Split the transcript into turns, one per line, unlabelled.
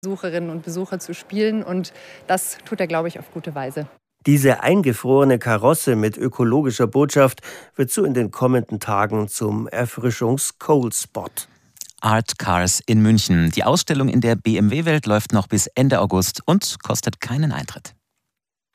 Besucherinnen und Besucher zu spielen. Und das tut er, glaube ich, auf gute Weise.
Diese eingefrorene Karosse mit ökologischer Botschaft wird so in den kommenden Tagen zum Erfrischungs-Cold-Spot.
Art Cars in München. Die Ausstellung in der BMW-Welt läuft noch bis Ende August und kostet keinen Eintritt.